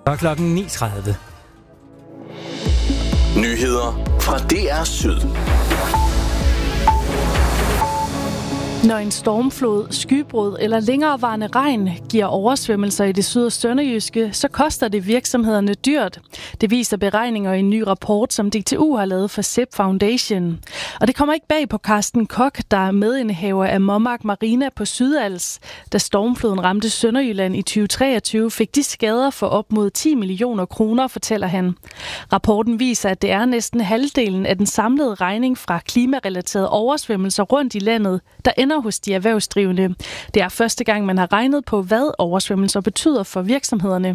Og klokken 9.30. Nyheder fra DR Syd. Når en stormflod, skybrud eller længerevarende regn giver oversvømmelser i det syd- og sønderjyske, så koster det virksomhederne dyrt. Det viser beregninger i en ny rapport, som DTU har lavet for SEB Foundation. Og det kommer ikke bag på Carsten Koch, der er medindehaver af Mommark Marina på Sydals. Da stormfloden ramte Sønderjylland i 2023, fik de skader for op mod 10 millioner kroner, fortæller han. Rapporten viser, at det er næsten halvdelen af den samlede regning fra klimarelaterede oversvømmelser rundt i landet, der ender hos de erhvervsdrivende. Det er første gang, man har regnet på, hvad oversvømmelser betyder for virksomhederne.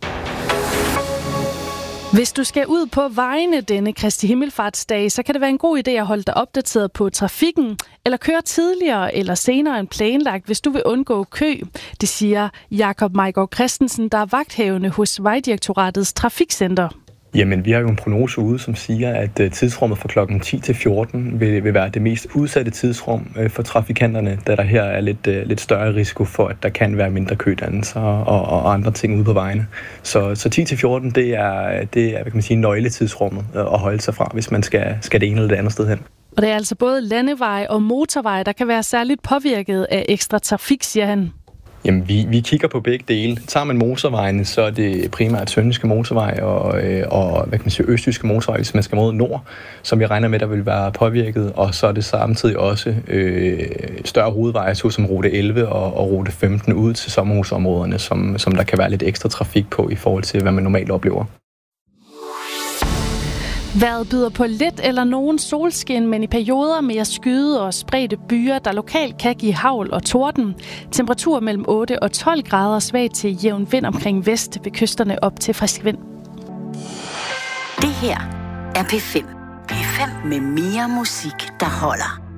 Hvis du skal ud på vejene denne Kristi Himmelfartsdag, så kan det være en god idé at holde dig opdateret på trafikken, eller køre tidligere eller senere end planlagt, hvis du vil undgå kø. Det siger Jakob Majgaard Christensen, der er vagthavende hos Vejdirektoratets Trafikcenter. Jamen, vi har jo en prognose ude, som siger, at tidsrummet fra klokken 10 til 14 vil være det mest udsatte tidsrum for trafikanterne, da der her er lidt større risiko for, at der kan være mindre kødannelser og andre ting ude på vejene. Så 10 til 14, det er hvad kan man sige, nøgletidsrummet at holde sig fra, hvis man skal det ene eller det andet sted hen. Og det er altså både landeveje og motorveje, der kan være særligt påvirket af ekstra trafik, siger han. Jamen, vi kigger på begge dele. Tager man motorvejene, så er det primært Sønderjyske Motorvej og hvad kan man sige, Østjyske Motorvej, hvis man skal mod nord, som jeg regner med, der vil være påvirket. Og så er det samtidig også større hovedveje, som rute 11 og rute 15 ud til sommerhusområderne, som der kan være lidt ekstra trafik på i forhold til, hvad man normalt oplever. Vejret byder på lidt eller nogen solskin, men i perioder mere skyde og spredte byer, der lokalt kan give hagl og torden. Temperatur mellem 8 og 12 grader, svag til jævn vind omkring vest, ved kysterne op til frisk vind. Det her er P5. P5 med mere musik, der holder.